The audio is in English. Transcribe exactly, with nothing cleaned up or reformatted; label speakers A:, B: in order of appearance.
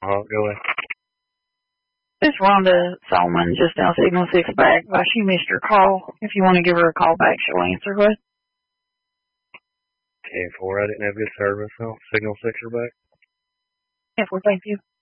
A: Uh, go ahead.
B: It's Rhonda Solomon, just now Signal six back, but she missed your call. If you want to give her a call back, she'll answer. Go ahead.
A: ten four, I didn't have good service. Oh, Signal six are back.
B: ten four, thank you.